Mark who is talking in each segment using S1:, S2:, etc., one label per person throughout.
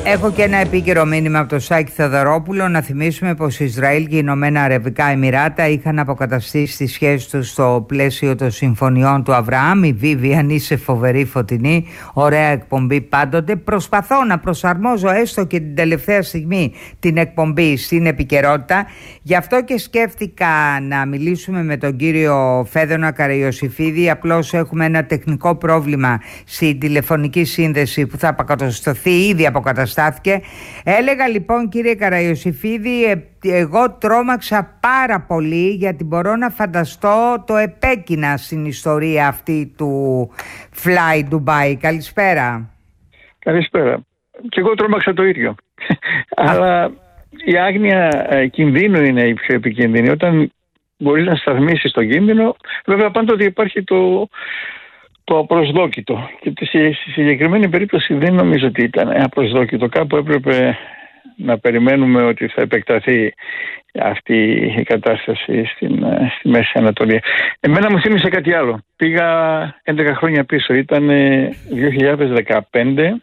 S1: Έχω και ένα επίκαιρο μήνυμα από τον Σάκη Θεοδωρόπουλο. Να θυμίσουμε πως Ισραήλ και οι Ηνωμένα Αραβικά Εμιράτα είχαν αποκαταστήσει τις σχέσεις τους στο πλαίσιο των συμφωνιών του Αβραάμ. Η Βίβιαν, είσαι φοβερή, Φωτεινή. Ωραία εκπομπή πάντοτε. Προσπαθώ να προσαρμόζω έστω και την τελευταία στιγμή την εκπομπή στην επικαιρότητα. Γι' αυτό και σκέφτηκα να μιλήσουμε με τον κύριο Φέδωνα Καραϊωσηφίδη. Απλώς έχουμε ένα τεχνικό πρόβλημα στην τηλεφωνική σύνδεση που θα αποκατασταθεί, ήδη αποκαταστάθηκε. Έλεγα λοιπόν, κύριε Καραϊωσηφίδη, εγώ τρόμαξα πάρα πολύ, γιατί μπορώ να φανταστώ το επέκεινα στην ιστορία αυτή του Fly Dubai. Καλησπέρα.
S2: Καλησπέρα. Και εγώ τρόμαξα το ίδιο. Αλλά η άγνοια κινδύνου είναι η πιο επικίνδυνη. Όταν μπορείς να σταθμίσεις τον κίνδυνο, βέβαια πάντοτε υπάρχει το απροσδόκητο. Και στη συγκεκριμένη περίπτωση δεν νομίζω ότι ήταν απροσδόκητο. Κάπου έπρεπε να περιμένουμε ότι θα επεκταθεί αυτή η κατάσταση στη Μέση Ανατολή. Εμένα μου θύμισε κάτι άλλο. Πήγα 11 χρόνια πίσω. Ήταν 2015.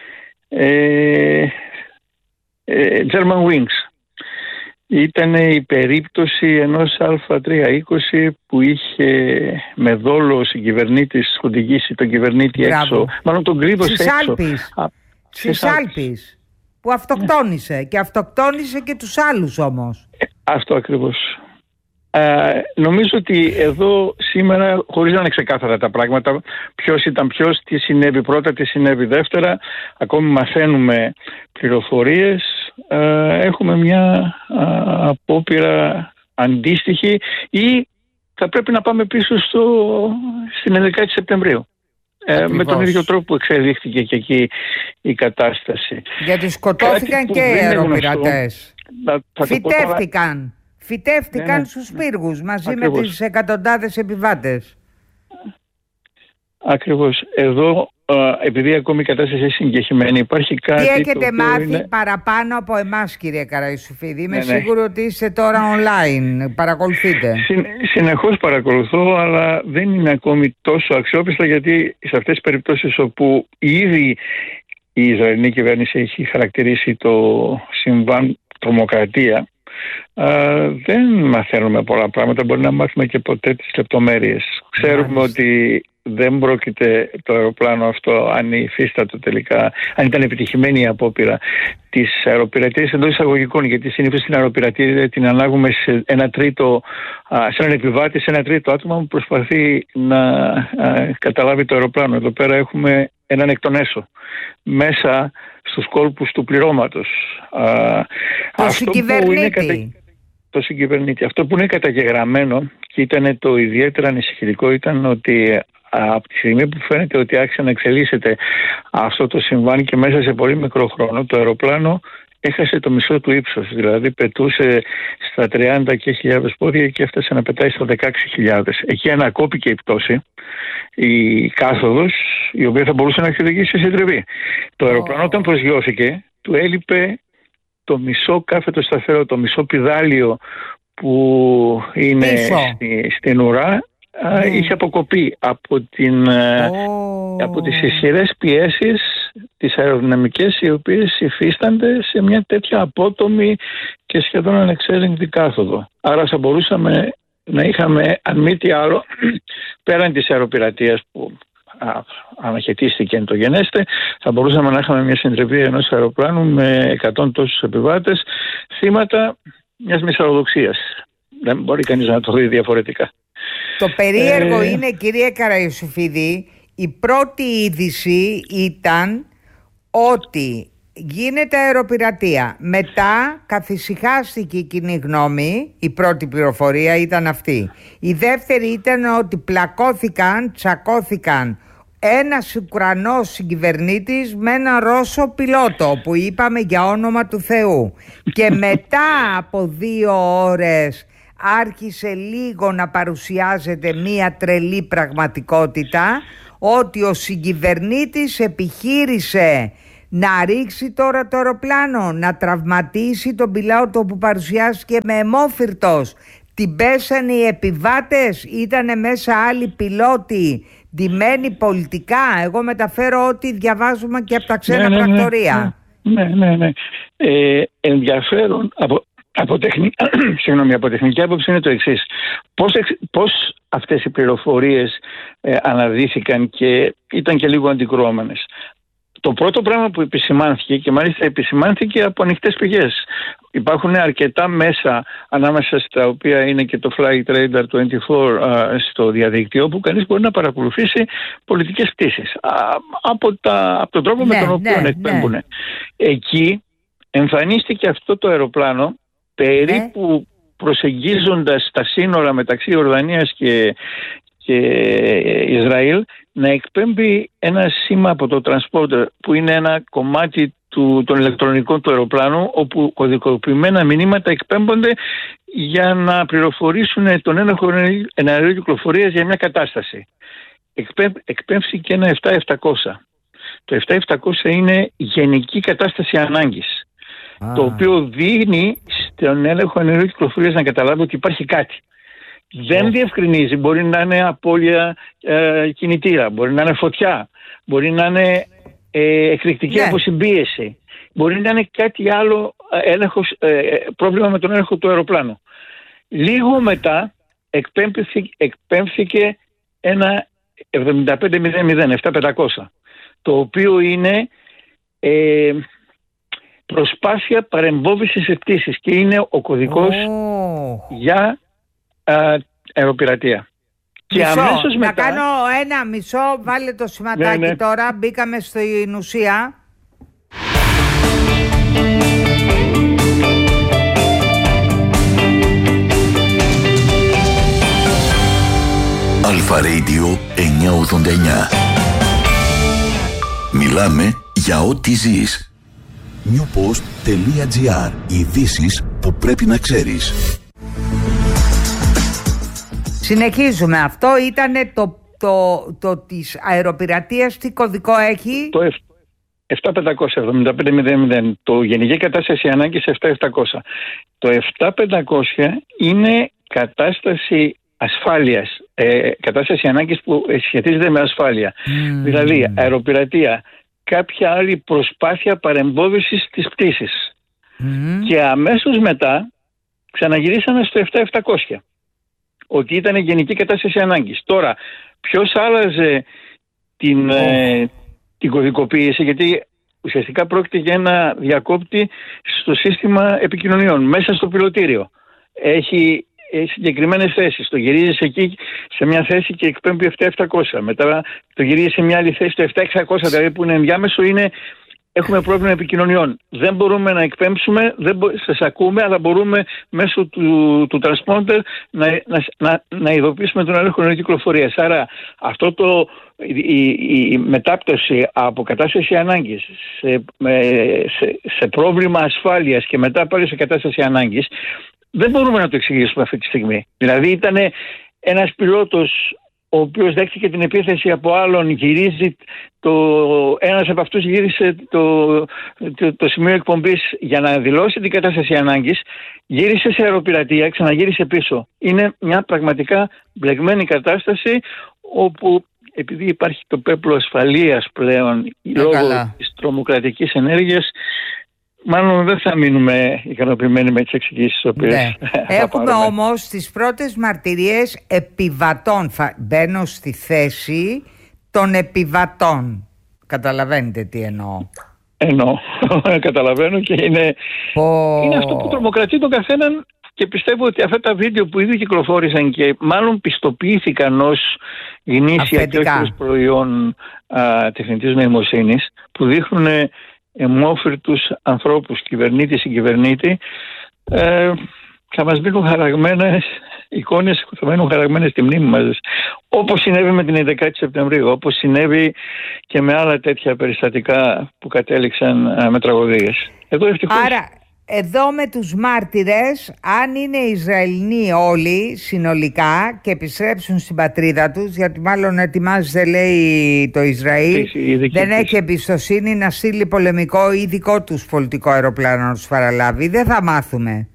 S2: German Wings. Ήταν η περίπτωση ενός Α320 που είχε με δόλο ο συγκυβερνήτης οδηγήσει τον κυβερνήτη έξω. Μάλλον τον κρύβωσε έξω.
S1: Στις Άλπεις. Που αυτοκτόνησε. Και αυτοκτόνησε και τους άλλους όμως.
S2: Αυτό ακριβώς. Νομίζω ότι εδώ σήμερα, χωρίς να είναι ξεκάθαρα τα πράγματα, ποιος ήταν ποιος, τι συνέβη πρώτα, τι συνέβη δεύτερα, ακόμη μαθαίνουμε πληροφορίες, έχουμε μια απόπειρα αντίστοιχη, ή θα πρέπει να πάμε πίσω στην 11η Σεπτεμβρίου. Με τον ίδιο τρόπο που εξελίχθηκε και εκεί η κατάσταση.
S1: Γιατί σκοτώθηκαν και οι αεροπειρατές. Φυτεύτηκαν στους πύργους μαζί ακριβώς. Με τις εκατοντάδες επιβάτες.
S2: Ακριβώς. Εδώ, επειδή ακόμη η κατάσταση είναι συγκεχημένη, υπάρχει κάτι.
S1: Τι έχετε μάθει παραπάνω από εμάς, κύριε Καραϊωσηφίδη? Είμαι σίγουρο ότι είστε τώρα online, παρακολουθείτε.
S2: Συνεχώς παρακολουθώ, αλλά δεν είναι ακόμη τόσο αξιόπιστα, γιατί σε αυτές τις περιπτώσεις όπου ήδη η Ισραηλινή κυβέρνηση έχει χαρακτηρίσει το συμβάν τρομοκρατία, δεν μαθαίνουμε πολλά πράγματα. Μπορεί να μάθουμε και ποτέ τις λεπτομέρειες. Ξέρουμε ότι δεν πρόκειται το αεροπλάνο αυτό, αν υφίστατο τελικά, αν ήταν επιτυχημένη η απόπειρα της αεροπειρατείας εντός εισαγωγικών, γιατί συνήθως την αεροπειρατεία την ανάγουμε σε έναν επιβάτη, σε ένα τρίτο άτομο που προσπαθεί να καταλάβει το αεροπλάνο. Εδώ πέρα έχουμε έναν εκ των έσω, μέσα στους κόλπους του πληρώματος.
S1: Το συγκυβερνήτη.
S2: Το συγκυβερνήτη. Αυτό που είναι καταγεγραμμένο και ήταν το ιδιαίτερα ανησυχητικό ήταν ότι από τη στιγμή που φαίνεται ότι άρχισε να εξελίσσεται αυτό το συμβάν και μέσα σε πολύ μικρό χρόνο, το αεροπλάνο έχασε το μισό του ύψος. Δηλαδή πετούσε στα 30.000 πόδια και έφτασε να πετάει στα 16.000. Εκεί ανακόπηκε η πτώση, η κάθοδος, η οποία θα μπορούσε να έχει οδηγήσει σε συντριβή. Το αεροπλάνο όταν προσγειώθηκε, του έλειπε το μισό κάθετο σταθερό, το μισό πηδάλιο που είναι στην ουρά, είχε αποκοπεί από τις ισχυρές πιέσεις τις αεροδυναμικές, οι οποίες υφίστανται σε μια τέτοια απότομη και σχεδόν ανεξέλεγκτη κάθοδο. Άρα θα μπορούσαμε να είχαμε, αν μη τι άλλο, πέραν της αεροπειρατείας που αναχαιτίστηκε εν το γενέστε, θα μπορούσαμε να είχαμε μια συντριβή ενός αεροπλάνου με 100 τόσους επιβάτες, θύματα μιας μυσαλλοδοξίας. Δεν μπορεί κανείς να το δει διαφορετικά.
S1: Το περίεργο είναι, κύριε Καραϊωσηφίδη, η πρώτη είδηση ήταν ότι γίνεται αεροπειρατεία. Μετά καθησυχάστηκε η κοινή γνώμη, η πρώτη πληροφορία ήταν αυτή. Η δεύτερη ήταν ότι τσακώθηκαν ένας Ουκρανός συγκυβερνήτης με έναν Ρώσο πιλότο, που είπαμε για όνομα του Θεού. Και μετά από 2 ώρες άρχισε λίγο να παρουσιάζεται μία τρελή πραγματικότητα, ότι ο συγκυβερνήτης επιχείρησε να ρίξει τώρα το αεροπλάνο, να τραυματίσει τον πιλότο που παρουσιάστηκε με αιμόφυρτος. Την πέσανε οι επιβάτες, ήτανε μέσα άλλοι πιλότοι, ντυμένοι πολιτικά. Εγώ μεταφέρω ό,τι διαβάζουμε και από τα ξένα πρακτορία.
S2: Ναι. Ενδιαφέρον από τεχνική άποψη είναι το εξής. Πώς αυτές οι πληροφορίες αναδύθηκαν και ήταν και λίγο αντικρουόμενες. Το πρώτο πράγμα που επισημάνθηκε, και μάλιστα επισημάνθηκε από ανοιχτές πηγές, υπάρχουν αρκετά μέσα, ανάμεσα στα οποία είναι και το Flight Radar 24 στο διαδίκτυο, που κανείς μπορεί να παρακολουθήσει πολιτικές πτήσεις από τον τρόπο με τον οποίο εκπέμπουν. Εκεί εμφανίστηκε αυτό το αεροπλάνο περίπου προσεγγίζοντας τα σύνορα μεταξύ Ιορδανίας και Ισραήλ, να εκπέμπει ένα σήμα από το transponder, που είναι ένα κομμάτι των ηλεκτρονικών του αεροπλάνου, όπου κωδικοποιημένα μηνύματα εκπέμπονται για να πληροφορήσουν τον έλεγχο εναερίου κυκλοφορίας για μια κατάσταση. Εκπέμψει και ένα 7700. Το 7700 είναι γενική κατάσταση ανάγκης, το οποίο δίνει στον έλεγχο εναερίου κυκλοφορίας να καταλάβει ότι υπάρχει κάτι. Δεν διευκρινίζει, μπορεί να είναι απώλεια κινητήρα, μπορεί να είναι φωτιά, μπορεί να είναι εκρηκτική αποσυμπίεση, μπορεί να είναι κάτι άλλο, πρόβλημα με τον έλεγχο του αεροπλάνου. Λίγο μετά εκπέμφθηκε ένα 7500, το οποίο είναι προσπάθεια παρεμπόδισης πτήσης και είναι ο κωδικός για αεροπειρατεία. Και αμέσως μετά...
S1: Να κάνω ένα μισό, βάλε το σηματάκι τώρα, μπήκαμε στην ουσία.
S3: Αλφα Radio 989. Μιλάμε για ό,τι ζεις. newpost.gr. Ειδήσεις που πρέπει να ξέρεις.
S1: Συνεχίζουμε. Αυτό ήταν το της αεροπειρατείας. Τι κωδικό έχει?
S2: Το 7500. Το γενική κατάσταση ανάγκης 7700. Το 7500 είναι κατάσταση ασφάλειας. Κατάσταση ανάγκης που σχετίζεται με ασφάλεια. Δηλαδή αεροπειρατεία, κάποια άλλη προσπάθεια παρεμπόδισης της πτήσης. Και αμέσως μετά ξαναγυρίσαμε στο 7700. Ότι ήταν γενική κατάσταση ανάγκης. Τώρα, ποιος άλλαζε την κωδικοποίηση, γιατί ουσιαστικά πρόκειται για ένα διακόπτη στο σύστημα επικοινωνιών, μέσα στο πιλωτήριο. Έχει συγκεκριμένες θέσεις. Το γυρίζει εκεί σε μια θέση και εκπέμπει 7700. Μετά το γυρίζει σε μια άλλη θέση, το 7600, δηλαδή που είναι ενδιάμεσο, έχουμε πρόβλημα επικοινωνιών. Δεν μπορούμε να εκπέμψουμε, σας ακούμε, αλλά μπορούμε μέσω του transponder να ειδοποιήσουμε τον έλεγχο εναερίου κυκλοφορίας. Άρα η μετάπτωση από κατάσταση ανάγκης σε πρόβλημα ασφάλειας και μετά πάλι σε κατάσταση ανάγκης, δεν μπορούμε να το εξηγήσουμε αυτή τη στιγμή. Δηλαδή ήταν ένας πιλότος ο οποίος δέχτηκε την επίθεση από άλλον, ένας από αυτούς γύρισε το σημείο εκπομπής για να δηλώσει την κατάσταση ανάγκης, γύρισε σε αεροπειρατεία, ξαναγύρισε πίσω. Είναι μια πραγματικά μπλεγμένη κατάσταση, όπου επειδή υπάρχει το πέπλο ασφαλείας πλέον λόγω της τρομοκρατικής ενέργειας, μάλλον δεν θα μείνουμε ικανοποιημένοι με τις εξηγήσεις τις οποίες
S1: έχουμε όμως τις πρώτες μαρτυρίες επιβατών. Μπαίνω στη θέση των επιβατών. Καταλαβαίνετε τι εννοώ?
S2: Καταλαβαίνω, και είναι αυτό που τρομοκρατεί τον καθέναν, και πιστεύω ότι αυτά τα βίντεο που ήδη κυκλοφόρησαν και μάλλον πιστοποιήθηκαν ως γνήσια και όχι ως προϊόν τεχνητής νοημοσύνης, που δείχνουν αιμόφυρτους ανθρώπους, κυβερνήτη συγκυβερνήτη, θα μας μείνουν χαραγμένες εικόνες, θα μείνουν χαραγμένες στη μνήμη μας, όπως συνέβη με την 11η Σεπτεμβρίου, όπως συνέβη και με άλλα τέτοια περιστατικά που κατέληξαν με τραγωδίες.
S1: Άρα εδώ με τους μάρτυρες, αν είναι Ισραηλινοί όλοι συνολικά και επιστρέψουν στην πατρίδα τους, γιατί μάλλον ετοιμάζεται, λέει, το Ισραήλ, δεν έχει εμπιστοσύνη να στείλει πολεμικό ή δικό τους πολιτικό αεροπλάνο να τους παραλάβει, δεν θα μάθουμε.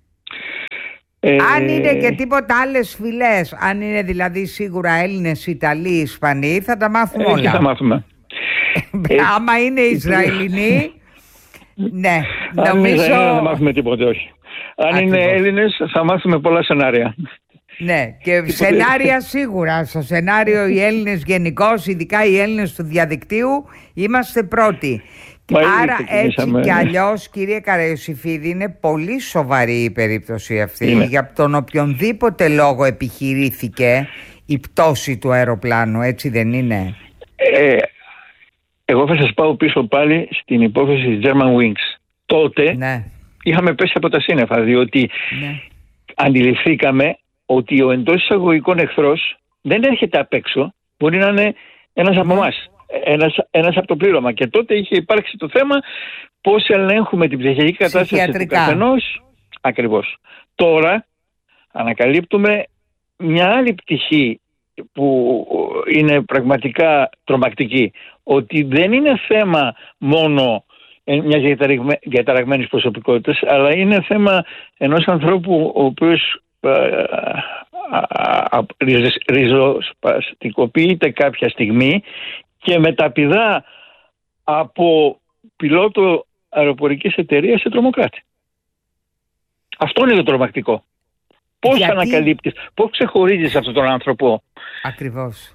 S1: Αν είναι και τίποτα άλλες φυλές, αν είναι δηλαδή σίγουρα Έλληνες, Ιταλοί, Ισπανοί, θα τα μάθουμε όλα.
S2: Θα μάθουμε.
S1: Άμα είναι Ισραηλινοί, Ναι,
S2: Αν είναι Ισραηλινές δεν μάθουμε τίποτε, όχι. Αν είναι Έλληνες θα μάθουμε πολλά σενάρια.
S1: Ναι, και σενάρια σίγουρα. Στο σενάριο οι Έλληνες γενικώς, ειδικά οι Έλληνες του διαδικτύου, είμαστε πρώτοι. Άρα έτσι κι αλλιώς, κύριε Καραϊωσηφίδη, είναι πολύ σοβαρή η περίπτωση αυτή. Είναι. Για τον οποιονδήποτε λόγο επιχειρήθηκε η πτώση του αεροπλάνου, έτσι δεν είναι?
S2: Εγώ θα σας πάω πίσω πάλι στην υπόθεση της German Wings. Τότε είχαμε πέσει από τα σύννεφα, διότι αντιληφθήκαμε ότι ο εντός εισαγωγικών εχθρός δεν έρχεται απ' έξω, μπορεί να είναι ένας από εμάς, ένας από το πλήρωμα. Και τότε είχε υπάρξει το θέμα πώς ελέγχουμε την ψυχική κατάσταση του καθενός. Ακριβώς. Τώρα ανακαλύπτουμε μια άλλη πτυχή που είναι πραγματικά τρομακτική, ότι δεν είναι θέμα μόνο μιας διαταραγμένης προσωπικότητας, αλλά είναι θέμα ενός ανθρώπου ο οποίος ριζοσπαστικοποιείται κάποια στιγμή και μεταπηδά από πιλότο αεροπορικής εταιρείας σε τρομοκράτη. Αυτό είναι το τρομακτικό. Πώς ανακαλύπτεις, πώς ξεχωρίζεις αυτόν τον άνθρωπο?
S1: Ακριβώς.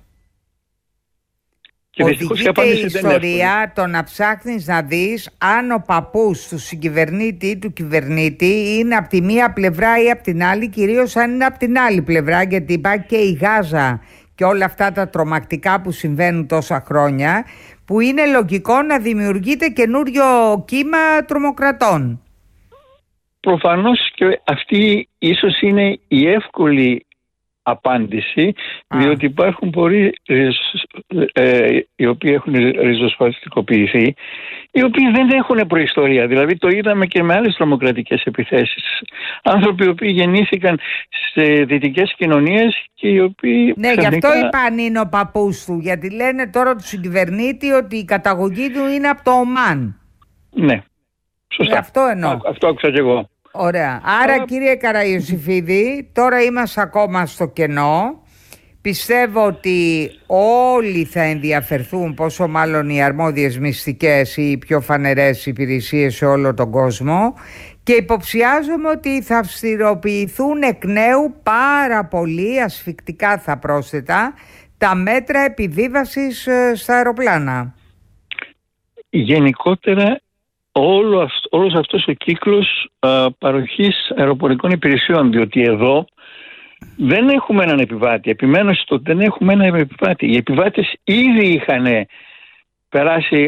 S2: Και
S1: οδηγείται η ιστορία το να ψάχνεις να δεις αν ο παππούς του συγκυβερνήτη ή του κυβερνήτη είναι από τη μία πλευρά ή από την άλλη, κυρίως αν είναι από την άλλη πλευρά, γιατί υπάρχει και η Γάζα και όλα αυτά τα τρομακτικά που συμβαίνουν τόσα χρόνια, που είναι λογικό να δημιουργείται καινούριο κύμα τρομοκρατών.
S2: Προφανώς και αυτή ίσως είναι η εύκολη απάντηση, διότι υπάρχουν πολλοί οι οποίοι έχουν ριζοσπαστικοποιηθεί, οι οποίοι δεν έχουν προϊστορία. Δηλαδή το είδαμε και με άλλες τρομοκρατικές επιθέσεις. Άνθρωποι οι οποίοι γεννήθηκαν σε δυτικές κοινωνίες και οι οποίοι...
S1: Ναι, γι' αυτό είπαν είναι ο παππούς του, γιατί λένε τώρα του συγκυβερνήτη ότι η καταγωγή του είναι από το Ομάν.
S2: Ναι, σωστά.
S1: Αυτό εννοώ.
S2: Αυτό άκουσα και εγώ.
S1: Ωραία. Άρα κύριε Καραϊωσηφίδη, τώρα είμαστε ακόμα στο κενό. Πιστεύω ότι όλοι θα ενδιαφερθούν, πόσο μάλλον οι αρμόδιες μυστικές ή οι πιο φανερές υπηρεσίες σε όλο τον κόσμο, και υποψιάζομαι ότι θα αυστηροποιηθούν εκ νέου πάρα πολύ, ασφικτικά θα πρόσθετα, τα μέτρα επιβίβασης στα αεροπλάνα. Γενικότερα
S2: όλος αυτός ο κύκλος παροχής αεροπορικών υπηρεσιών, διότι εδώ δεν έχουμε έναν επιβάτη. Επιμένω στο ότι δεν έχουμε έναν επιβάτη. Οι επιβάτες ήδη είχαν περάσει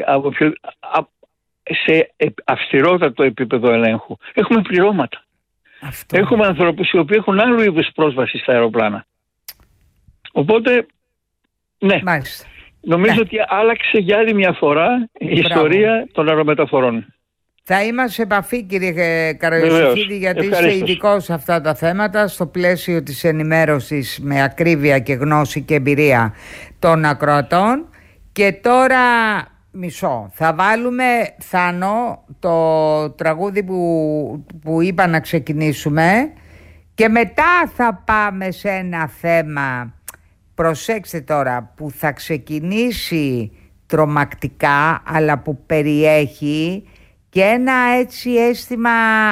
S2: σε αυστηρότατο επίπεδο ελέγχου. Έχουμε πληρώματα. Έχουμε ανθρώπους οι οποίοι έχουν άλλου είδους πρόσβαση στα αεροπλάνα. Οπότε, ναι.
S1: Μάλιστα.
S2: Νομίζω ότι άλλαξε για άλλη μια φορά η ιστορία των αερομεταφορών.
S1: Θα είμαστε σε επαφή κύριε Καραϊωσηφίδη, γιατί είστε ειδικός σε αυτά τα θέματα, στο πλαίσιο της ενημέρωσης με ακρίβεια και γνώση και εμπειρία των ακροατών. Και τώρα θα βάλουμε, Θάνο, το τραγούδι που είπα να ξεκινήσουμε, και μετά θα πάμε σε ένα θέμα, προσέξτε τώρα, που θα ξεκινήσει τρομακτικά, αλλά που περιέχει και ένα έτσι αίσθημα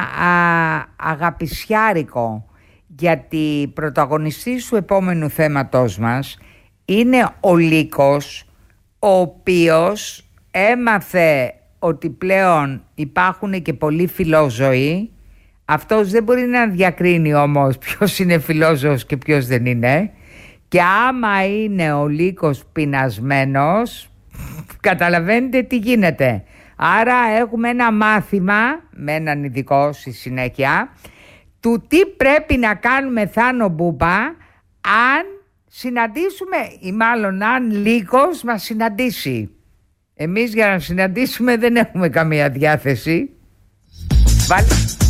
S1: αγαπησιάρικο, γιατί πρωταγωνιστής του επόμενου θέματός μας είναι ο Λύκος, ο οποίος έμαθε ότι πλέον υπάρχουν και πολλοί φιλόζωοι. Αυτός δεν μπορεί να διακρίνει όμως ποιος είναι φιλόζωος και ποιος δεν είναι, και άμα είναι ο Λύκος πεινασμένος, καταλαβαίνετε τι γίνεται. Άρα έχουμε ένα μάθημα με έναν ειδικό στη συνέχεια του τι πρέπει να κάνουμε, Θάνο Μπούμπα, αν συναντήσουμε, ή μάλλον αν Λύκος μας συναντήσει. Εμείς για να συναντήσουμε δεν έχουμε καμία διάθεση. Βάλε.